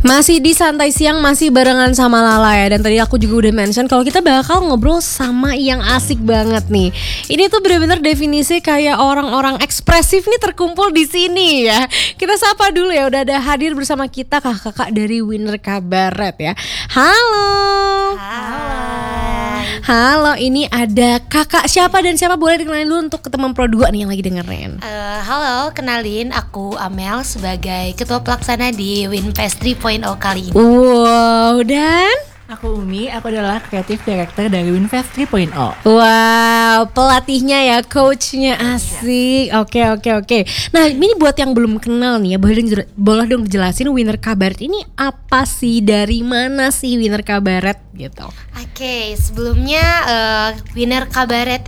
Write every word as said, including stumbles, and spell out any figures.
Masih di Santai Siang, masih barengan sama Lala ya. Dan tadi aku juga udah mention kalau kita bakal ngobrol sama yang asik banget nih. Ini tuh bener-bener definisi kayak orang-orang ekspresif nih terkumpul di sini ya. Kita sapa dulu ya, udah ada hadir bersama kita kakak-kakak dari Winner Kabaret ya. Halo. Halo. Halo, ini ada kakak siapa dan siapa, boleh dikenalin dulu untuk teman Pro dua nih yang lagi dengerin. Uh, halo, kenalin aku Amel sebagai ketua pelaksana di Winfest tiga titik nol kali ini. Wow, dan aku Umi, aku adalah Creative Director dari Winfest tiga titik nol. wow, pelatihnya ya, coachnya, asik. Oke oke oke. Nah, ini buat yang belum kenal nih ya, boleh dong, boleh dong jelasin Winner Kabaret ini apa sih, dari mana sih Winner Kabaret gitu? Oke, okay, sebelumnya uh, Winner Kabaret